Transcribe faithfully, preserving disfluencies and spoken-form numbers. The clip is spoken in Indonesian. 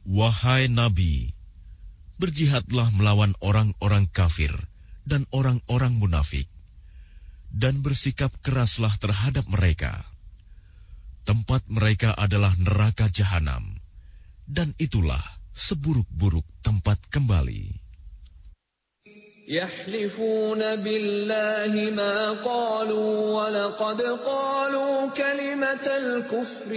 Wahai Nabi, berjihadlah melawan orang-orang kafir dan orang-orang munafik, dan bersikap keraslah terhadap mereka. Tempat mereka adalah neraka jahanam, dan itulah seburuk-buruk tempat kembali. يحلفون بالله ما قالوا ولقد قالوا كلمة الكفر